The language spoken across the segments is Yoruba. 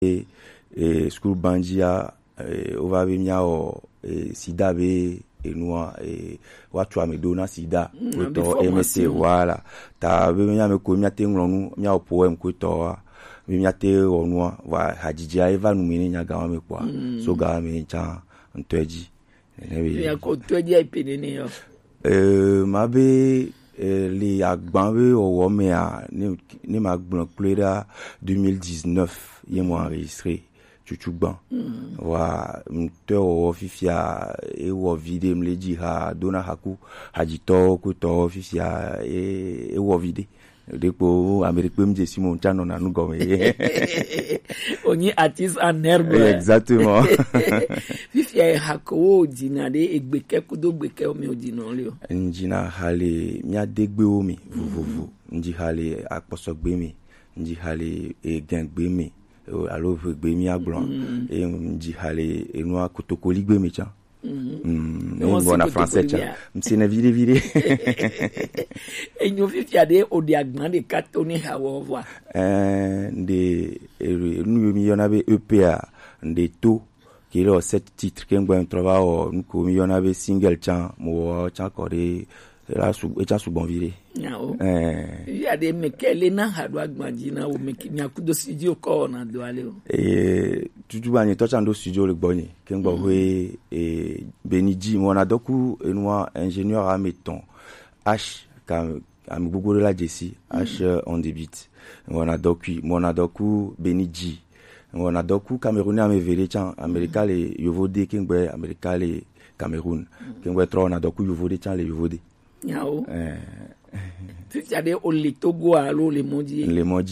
school bandia ova be nya o sida be enua watu amedona sida to MSC wala ta be nya me ko nya te nglonu nya poem ko to be nya te onua wa hajija eva nu mini nya ga me kwa so ga me cha ntoji ya ko toji ai penene yo mabe les agbanwe o me a ni ma gbon plera 2019 yemo enregistré chuchugban wa mto o fifia e wo vide mleji ha dona haku hajito ko to fifia e wo vide depo amerique mje simon chano na nugo onyi artiste en herbe exactement fifia hako dina de egbeke kudo gbeke o mi odino le o njina hale mia degbe o mi vuvuvu nji hale akposogbe mi nji hale e gangbe mi alo gbe mi agbon e nji hale enu akotokoli gbe mi cha na français cha msine vide enyo fifia de odiagban de katoni hawo wa de nu mi yona be EPA de to qui est 7 titres qui ngwa travail nous mi yona be single cha mo cha kore la su e cha su bon vire yao ya de mekele na hadu agbanji na o mekinya kudo studio ko na do ale o tutu bani to chando studio le gboni ke ngba we beniji mo na doku enwa ingénieur à meton H kam am gugu la jesi H on débite mo na doku beniji mo na doku camerounais am vele chan america le yovode ke ngba america le Cameroun ke ngba tro na doku yovode chan le yovode yao tu de o le Togo alo le moji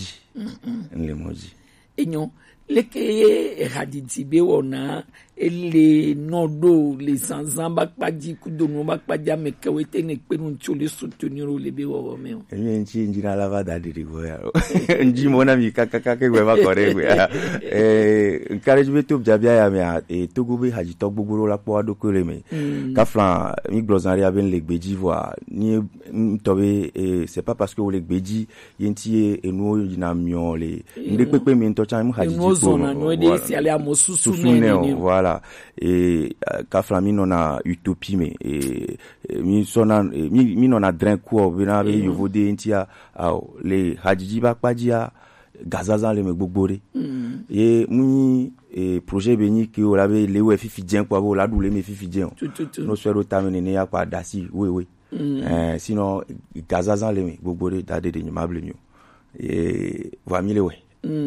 enyo leke haditibe ona ele nodo le sanzan bakpaji kudono bakpaja mekewete ne penu chole soutenir le be wo me o enyi njina lava dadiri go ya nji mona mi kaka ke gwe ba kore gwe encourage to bjabia ya me Togo be hadito gbogboro la po adokore me ka flan mi glozari aben le gbeji voa ni tobe c'est pas parce que o le gbeji yenti enu na mion le ndepepe mi to chan mu hadito zona no de si ale amosusu ne voilà et kaflami nona utopie me mi sona mi nona drain ko bina be yovode ntia le hajiji bakpajia gazaza le megbogbore et muni projet beni ki o labe le we fifidien kwa bo la doule me fifidien no swero tamene ne ya kwa dasi we sinon gazaza le megbogbore dade de nyamable nyo et va mile we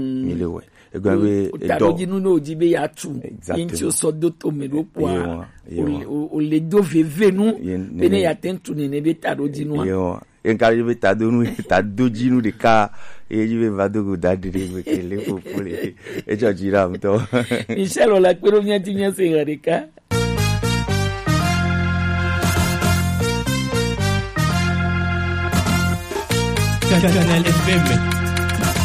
Taroji no jibe ya tu inti osodo to meropo o le do veve nu bene ya tentu ne be taroji no yo enkari be tadonu tadoji nu de ka e jibe vadogo dadire be kele popole e jojira mto Michel la pero nya tinya se gareka Canal FM